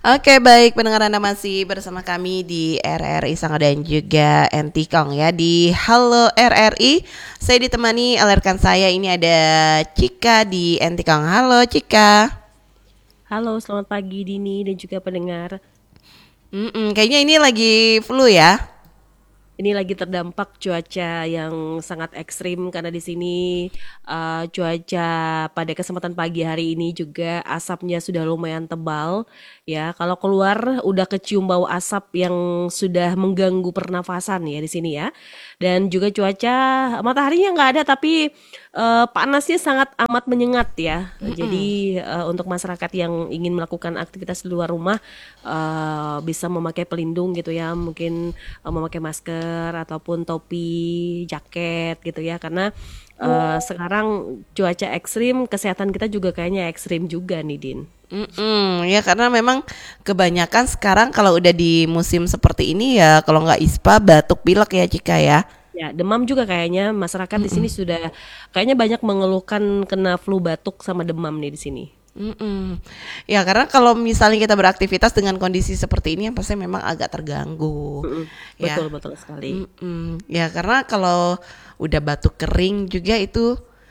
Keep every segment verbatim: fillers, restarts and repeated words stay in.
Oke, baik pendengar, Anda masih bersama kami di R R I Sangga dan juga Entikong ya di Halo R R I. Saya ditemani oleh rekan saya, ini ada Cika di Entikong. Halo Cika. Halo, selamat pagi Dini dan juga pendengar. Mm-mm, kayaknya ini lagi flu ya. Ini lagi terdampak cuaca yang sangat ekstrim karena di sini uh, cuaca pada kesempatan pagi hari ini juga asapnya sudah lumayan tebal ya. Kalau keluar udah kecium bau asap yang sudah mengganggu pernafasan ya di sini ya. Dan juga cuaca mataharinya nggak ada tapi uh, panasnya sangat amat menyengat ya. Mm-mm. Jadi uh, untuk masyarakat yang ingin melakukan aktivitas di luar rumah uh, bisa memakai pelindung gitu ya. Mungkin uh, memakai masker ataupun topi, jaket gitu ya karena uh, sekarang cuaca ekstrim, kesehatan kita juga kayaknya ekstrim juga nih Din. Mm-mm, ya karena memang kebanyakan sekarang kalau udah di musim seperti ini ya kalau nggak ispa batuk pilek ya Cika ya. Ya, demam juga kayaknya masyarakat di sini Mm-mm. sudah kayaknya banyak mengeluhkan kena flu batuk sama demam nih di sini. Mm-mm. Ya karena kalau misalnya kita beraktivitas dengan kondisi seperti ini, pasti memang agak terganggu, Mm-mm. Betul ya. betul sekali. Mm-mm. Ya karena kalau udah batuk kering juga itu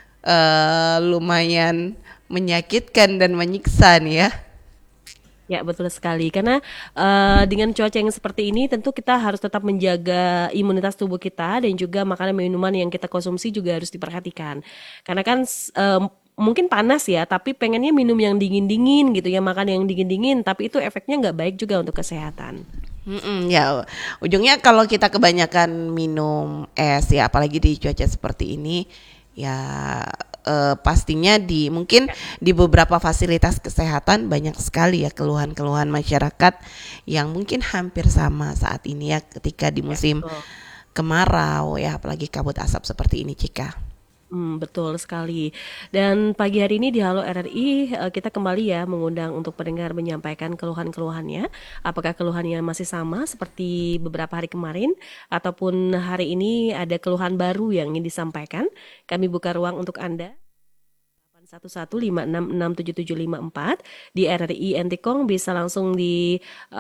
eh, lumayan menyakitkan dan menyiksa nih ya. Ya, betul sekali. Karena eh, dengan cuaca yang seperti ini, tentu kita harus tetap menjaga imunitas tubuh kita dan juga makanan minuman yang kita konsumsi juga harus diperhatikan. Karena kan s- eh, mungkin panas ya, tapi pengennya minum yang dingin-dingin gitu ya, makan yang dingin-dingin, tapi itu efeknya nggak baik juga untuk kesehatan. Mm-mm, ya ujungnya kalau kita kebanyakan minum es ya, apalagi di cuaca seperti ini, ya eh, pastinya di mungkin di beberapa fasilitas kesehatan banyak sekali ya keluhan-keluhan masyarakat yang mungkin hampir sama saat ini ya ketika di Ya, musim betul. kemarau ya, apalagi kabut asap seperti ini Cika. Hmm, betul sekali. Dan pagi hari ini di Halo R R I eh, kita kembali ya mengundang untuk pendengar menyampaikan keluhan-keluhannya. Apakah keluhannya masih sama seperti beberapa hari kemarin ataupun hari ini ada keluhan baru yang ingin disampaikan? Kami buka ruang untuk Anda. delapan satu satu lima enam enam tujuh tujuh lima empat di R R I Entikong bisa langsung di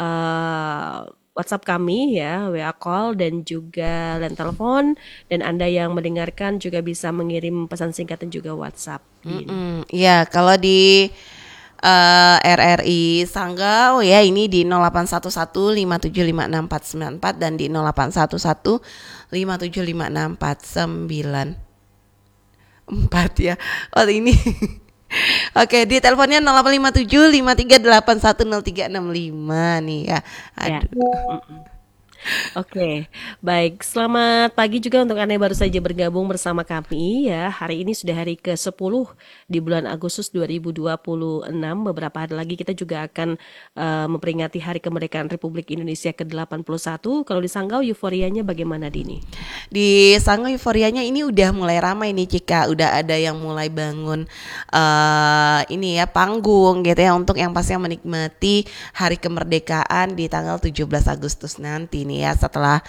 eh, WhatsApp kami ya, W A call dan juga line telepon dan Anda yang mendengarkan juga bisa mengirim pesan singkat dan juga WhatsApp. Din. Mm-mm, ya kalau di eh, R R I Sanggau ya ini di nol delapan satu satu lima tujuh lima enam empat sembilan empat dan di nol delapan satu satu lima tujuh lima enam empat sembilan empat ya. Oh ini. Oke, di teleponnya nol delapan lima tujuh lima tiga delapan satu nol tiga enam lima nih ya. Ya. Aduh. Oke, baik. Selamat pagi juga untuk Anda yang baru saja bergabung bersama kami ya. Hari ini sudah hari ke sepuluh di bulan Agustus dua ribu dua puluh enam. Beberapa hari lagi kita juga akan eh, memperingati Hari Kemerdekaan Republik Indonesia ke delapan puluh satu. Kalau di Sanggau euforianya bagaimana Dini? Di Sango euforianya ini udah mulai ramai nih Cika, udah ada yang mulai bangun eh ini ya panggung gitu ya untuk yang pasti yang menikmati hari kemerdekaan di tanggal tujuh belas Agustus nanti nih ya setelah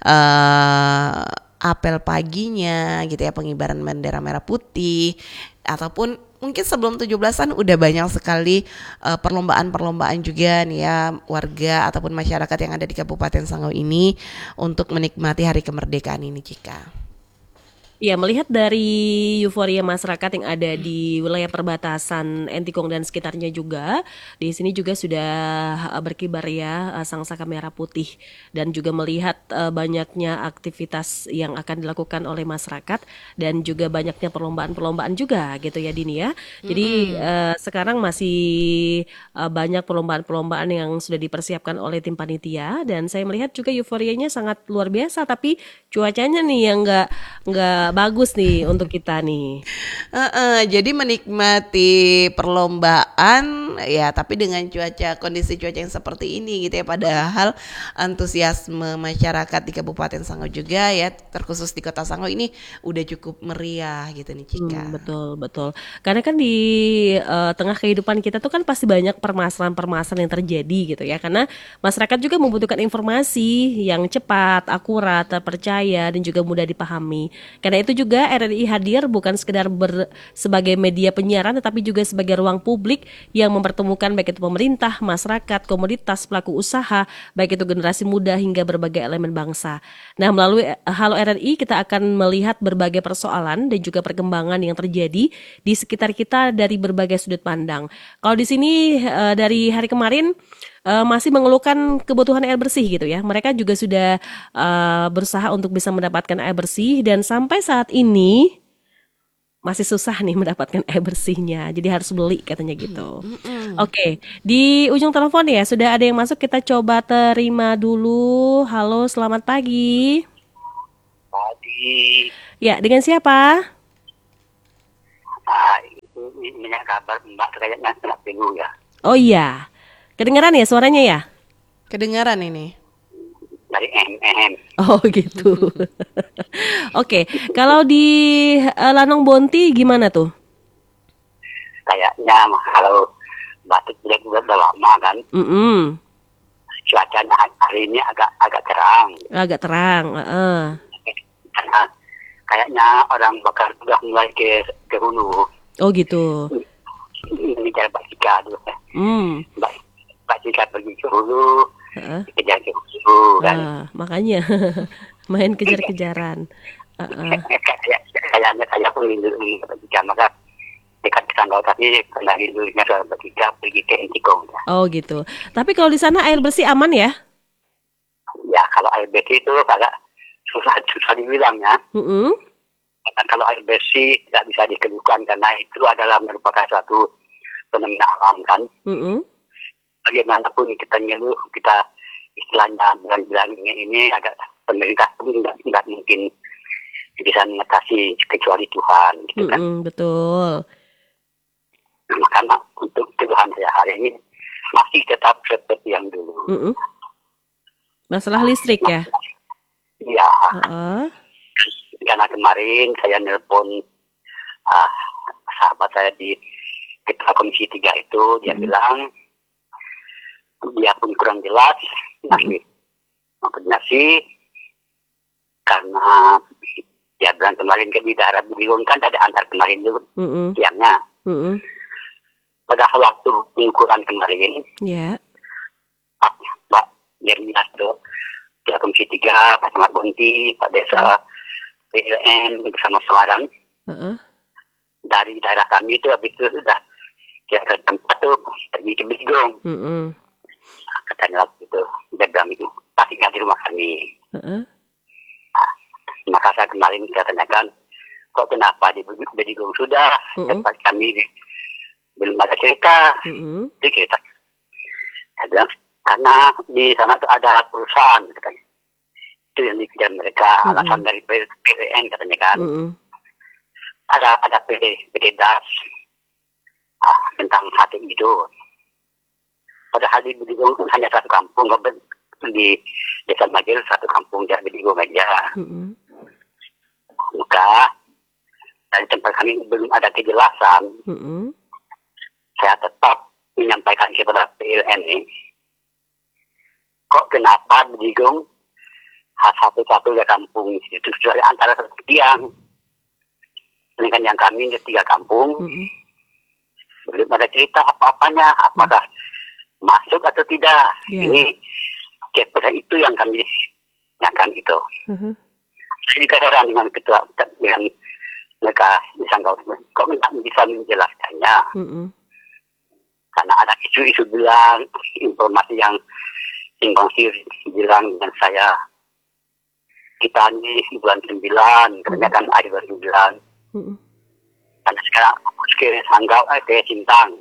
eh apel paginya gitu ya pengibaran bendera merah putih ataupun mungkin sebelum tujuh belasan udah banyak sekali eh, perlombaan-perlombaan juga nih ya warga ataupun masyarakat yang ada di Kabupaten Sanggau ini untuk menikmati hari kemerdekaan ini Cika. Ya, melihat dari euforia masyarakat yang ada di wilayah perbatasan Entikong dan sekitarnya juga, di sini juga sudah eh, berkibar ya eh, sangsaka merah putih dan juga melihat eh, banyaknya aktivitas yang akan dilakukan oleh masyarakat dan juga banyaknya perlombaan-perlombaan juga gitu ya Dini ya. Jadi Mm-mm. eh, sekarang masih eh, banyak perlombaan-perlombaan yang sudah dipersiapkan oleh tim panitia dan saya melihat juga euforianya sangat luar biasa tapi cuacanya nih yang nggak nggak bagus nih untuk kita nih. Heeh, jadi menikmati perlombaan ya tapi dengan cuaca kondisi cuaca yang seperti ini gitu ya padahal antusiasme masyarakat di Kabupaten Sanggau juga ya terkhusus di Kota Sanggau ini udah cukup meriah gitu nih Cika. Hmm, betul, betul. Karena kan di eh, tengah kehidupan kita tuh kan pasti banyak permasalahan-permasalahan yang terjadi gitu ya. Karena masyarakat juga membutuhkan informasi yang cepat, akurat, terpercaya, dan juga mudah dipahami. Karena itu juga R R I hadir bukan sekedar ber, sebagai media penyiaran, tetapi juga sebagai ruang publik yang mempertemukan baik itu pemerintah, masyarakat, komoditas, pelaku usaha, baik itu generasi muda hingga berbagai elemen bangsa. Nah, melalui Halo R R I kita akan melihat berbagai persoalan dan juga perkembangan yang terjadi di sekitar kita dari berbagai sudut pandang. Kalau di sini uh, dari hari kemarin uh, masih mengeluhkan kebutuhan air bersih gitu ya. Mereka juga sudah uh, berusaha untuk bisa mendapatkan air bersih dan sampai saat ini masih susah nih mendapatkan air bersihnya. Jadi harus beli katanya gitu. Oke, okay. Di ujung telepon ya sudah ada yang masuk, kita coba terima dulu. Halo, selamat pagi. Pagi. Ya, dengan siapa? Ah, itu minyak kabar Mbak kayaknya kena bingung ya. Oh iya, kedengaran ya suaranya ya? Kedengaran ini. Dari M M. Oh gitu. Oke, kalau di uh, Lanong Bonti gimana tuh? Kayaknya kalau batik jelek udah udah lama kan. Mm-mm. Cuacanya hari ini agak agak terang. Agak terang. Uh-uh. Karena kayaknya orang bakar sudah mulai ke ke hulu. Oh gitu. Ini cara Mbak Cika dulu ya. Hmm. Mbak, Mbak Cika pergi ke hulu, Uh-uh. kejar ke hulu kan. Uh, makanya main kejar-kejaran. Uh-uh. Kayak kayaknya saya pun rindu Mbak Cika, maka dekat tanggal tadi karena rindunya soal Mbak Cika pergi ke Entikong ya. Oh gitu. Tapi kalau di sana air bersih aman ya? Ya kalau air bersih itu agak susah susah dibilang ya. Uh-uh. Karena kalau air bersih tidak bisa dikeluhkan karena itu adalah merupakan suatu fenomena alam kan. Uh-uh. Bagaimanapun kita ngeluh, kita istilahnya bilang-bilang ini agak pemerintah pun tidak, tidak mungkin bisa mengatasi kecuali Tuhan gitu kan. Uh-uh, betul. Karena untuk keluhan saya hari ini masih tetap seperti yang dulu. Uh-uh. Masalah listrik ya? Iya. Uh-uh. Karena kemarin saya nelpon uh, sahabat saya di Ketua Komisi tiga itu, dia Mm-hmm. bilang dia pun kurang jelas masih koordinasi karena dia bilang kemarin ke di daerah Beliung kan ada antar kemarin dulu Mm-hmm. siangnya. Mm-hmm. Pada waktu pengukuran kemarin, Ya. Pak Pak Jermias itu Ketua Komisi tiga, Pak Samad Bonti, Pak Desa P L N bersama Semarang. Uh-uh. Dari daerah kami itu habis itu sudah dia ke tempat tuh pergi ke Bigong. Mm-hmm. Katanya waktu itu dia bilang itu pasti nggak di rumah kami. Uh-uh. Maka saya kemarin saya tanyakan kok kenapa di Bigong sudah Mm-hmm. tempat kami belum ada cerita. Mm-hmm. Itu cerita. Saya bilang karena di sana tuh ada perusahaan katanya. Itu yang dikejar mereka. Mm-hmm. Alasan dari P L N katanya kan. Mm-hmm. Ada ada P D P D Das ah, tentang hati itu. Padahal di Bedigung hanya satu kampung, di Desa Majil satu kampung di Bedigung aja. Mm-hmm. Maka dari tempat kami belum ada kejelasan. Mm-hmm. Saya tetap menyampaikan kepada P L N ini, kok kenapa Bedigung satu-satunya kampung itu sudah antara satu tiang. Sedangkan yang kami di tiga kampung, Mm-hmm. belum ada cerita apa-apanya, apakah masuk atau tidak. Yeah. Ini kepada itu yang kami tanyakan itu. Uh-huh. Saya dikatakan dengan ketua dengan mereka disangka kok tidak bisa menjelaskannya. Mm-hmm. Karena ada isu-isu bilang informasi yang simpang siur bilang dengan saya kita ini bulan sembilan, karena kan ada bulan sembilan. Mm-hmm. Karena sekarang sekarang sanggau eh kayak cintang.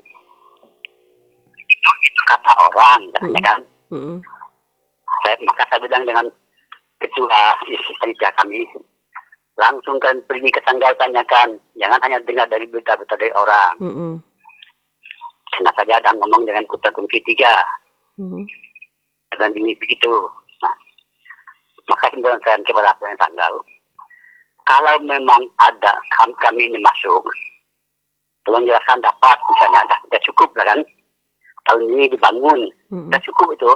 Itu, itu kata orang, katanya kan. Mm-hmm. Saya, maka saya bilang dengan ketua istri kami, langsung kan pergi ke sanggau tanyakan, jangan hanya dengar dari berita-berita dari orang. Mm-hmm. Karena saja ada ngomong dengan Ketua Komisi tiga. Mm-hmm. Dan ini begitu. Nah, maka himbauan saya kepada yang tanggal. Kalau memang ada kami ini masuk, tolong jelaskan dapat, misalnya ada, sudah cukup lah kan. Tahun ini dibangun, Mm-hmm. sudah cukup itu.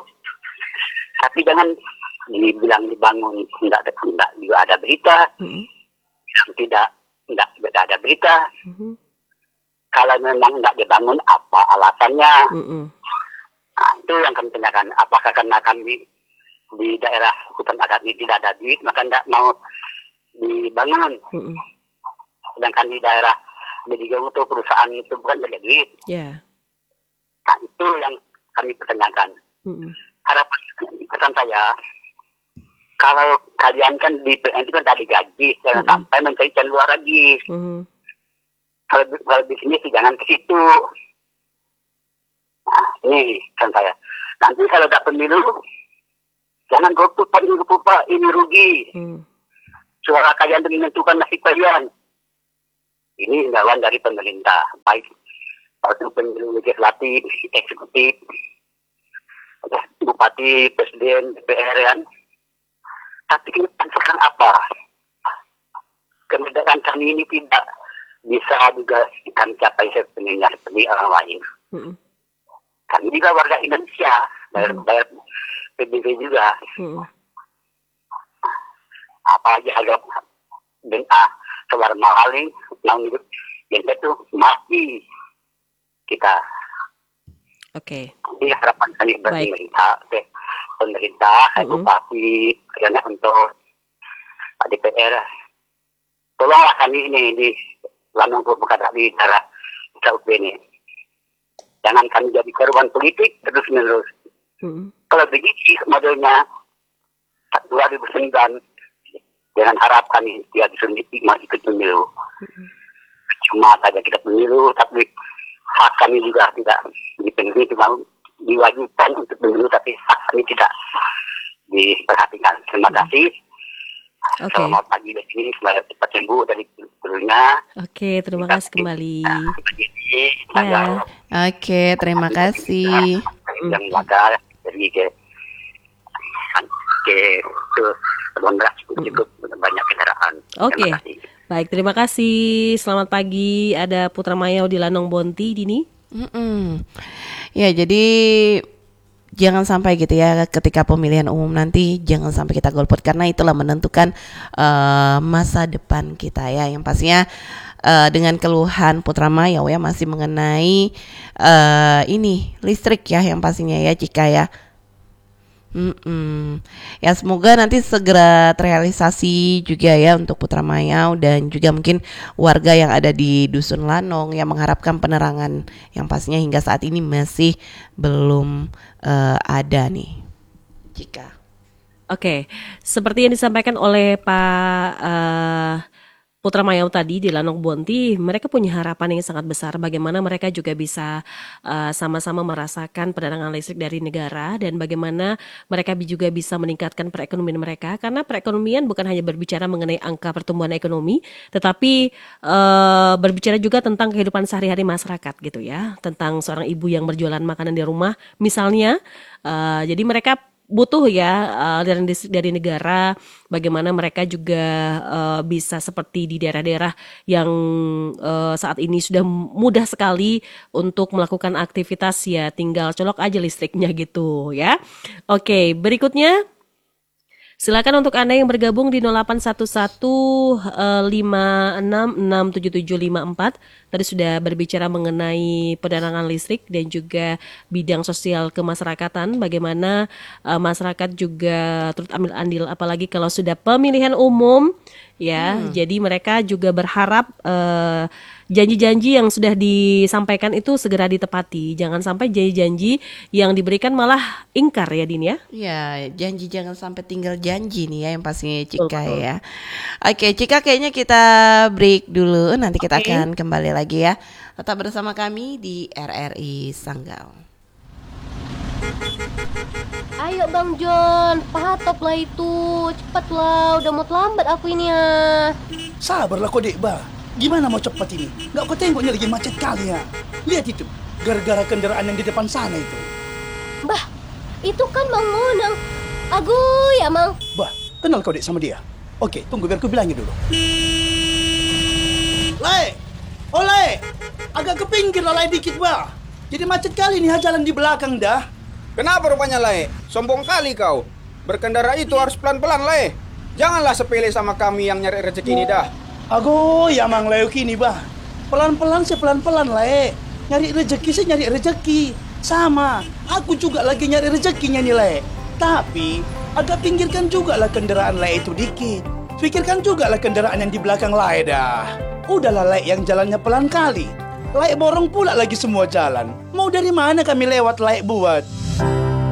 Tapi jangan dibilang dibangun, tidak ada, tidak juga ada berita. Mm-hmm. yang tidak tidak, tidak ada berita. Mhm. Kalau memang tidak dibangun, apa alasannya? Mhm. Nah, itu yang kami tanyakan. Apakah karena kami di daerah hutan adat ini tidak ada duit, maka tidak mau dibangun. Mhm. Sedangkan di daerah Bedigong itu perusahaan itu bukan ada duit. Ya. Nah, itu yang kami pertanyakan. Mhm. Harapan pesan saya, kalau kalian kan di P N itu kan dari gaji, jangan Mm-mm. sampai mencari jalan luar lagi. Mhm. Kalau, kalau di sini sih jangan ke situ. Nah, ini kan saya. Nanti kalau ada pemilu, jangan golput, ini golput, Pak, ini rugi. Mhm. Suara kalian itu menentukan nasib kalian. Ini imbauan dari pemerintah, baik waktu pemilu legislatif, eksekutif, bupati, presiden, D P R kan. Tapi kita sekarang apa? Kemerdekaan kami ini tidak bisa juga kami capai sepenuhnya seperti orang lain. Mhm. Kami juga warga Indonesia, bayar, bayar P B B juga. Mhm. Apa aja agak dan ah, keluar maling, namun yang itu mati kita. Oke. Jadi harapan kami Baik. pemerintah, eh, pemerintah, Mm-mm. bupati, karena untuk Pak D P R, tolonglah kami ini di Lampung Purwakarta di daerah South ini. Jangan kami jadi korban politik terus menerus. Mhm. Kalau begitu modelnya dua ribu sembilan, jangan harap kami tidak disuntik maju ke pemilu. Cuma saja kita pemilu, tapi hak kami juga tidak dipenuhi, cuma diwajibkan untuk pemilu, tapi hak kami tidak diperhatikan. Terima kasih. Oke. Selamat pagi dari sini, semoga cepat sembuh dari dulunya. Oke, terima kasih kembali. Ya. Oke, terima kasih. Yang bakal dari ke ke ke Londra cukup banyak kendaraan. Oke. Terima kasih. Baik, terima kasih. Selamat pagi. Ada Putra Mayau di Lanong Bonti, Dini. Mm-mm. Ya, jadi jangan sampai gitu ya ketika pemilihan umum nanti, jangan sampai kita golput karena itulah menentukan uh, masa depan kita ya. Yang pastinya uh, dengan keluhan Putra Mayau ya masih mengenai uh, ini listrik ya, yang pastinya ya Cika ya. Mm-mm. Ya semoga nanti segera terrealisasi juga ya untuk Putra Mayau dan juga mungkin warga yang ada di Dusun Lanong yang mengharapkan penerangan yang pastinya hingga saat ini masih belum uh, ada nih. Jika Oke, seperti yang disampaikan oleh Pak eh, Putra Mayau tadi di Lanong Bonti, mereka punya harapan yang sangat besar bagaimana mereka juga bisa uh, sama-sama merasakan penerangan listrik dari negara dan bagaimana mereka bi- juga bisa meningkatkan perekonomian mereka, karena perekonomian bukan hanya berbicara mengenai angka pertumbuhan ekonomi, tetapi uh, berbicara juga tentang kehidupan sehari-hari masyarakat gitu ya, tentang seorang ibu yang berjualan makanan di rumah misalnya. Uh, jadi mereka butuh ya uh, dari dari negara bagaimana mereka juga uh, bisa seperti di daerah-daerah yang uh, saat ini sudah mudah sekali untuk melakukan aktivitas, ya tinggal colok aja listriknya gitu ya. Oke, berikutnya silakan untuk Anda yang bergabung di nol delapan satu satu lima enam enam tujuh tujuh lima empat. Tadi sudah berbicara mengenai penerangan listrik dan juga bidang sosial kemasyarakatan, bagaimana uh, masyarakat juga turut ambil andil apalagi kalau sudah pemilihan umum ya. Hmm. Jadi mereka juga berharap uh, janji-janji yang sudah disampaikan itu segera ditepati. Jangan sampai janji-janji yang diberikan malah ingkar ya Din ya. ya janji jangan sampai tinggal janji nih ya yang pastinya Cika Betul. ya. Oke Cika, kayaknya kita break dulu, nanti kita Oke. akan kembali lagi ya. Tetap bersama kami di R R I Sanggau. Ayo Bang John, pahatop lah itu. Cepatlah, udah mau terlambat aku ini ya. Sabarlah kau dek bah. Gimana mau cepat ini? Gak kau tengoknya lagi macet kali ya. Lihat itu, gara-gara kendaraan yang di depan sana itu. Bah, itu kan Bang Monang. Agu ya Mang. Bah, kenal kau dek sama dia? Oke, tunggu biar ku bilangin dulu. Le, oleh, agak ke pinggir lah Le dikit bah. Jadi macet kali nih jalan di belakang dah. Kenapa rupanya, Le? Sombong kali kau. Berkendara itu harus pelan-pelan, Le. Janganlah sepele sama kami yang nyari rezeki ini dah. Ago, ya mang leo kini bah. Pelan-pelan sih pelan-pelan le. Nyari rezeki sih nyari rezeki. Sama, aku juga lagi nyari rezekinya nih le. Tapi agak pinggirkan juga lah kendaraan le itu dikit. Pikirkan juga lah kendaraan yang di belakang le dah. Udahlah le yang jalannya pelan kali. Le borong pula lagi semua jalan. Mau dari mana kami lewat le buat?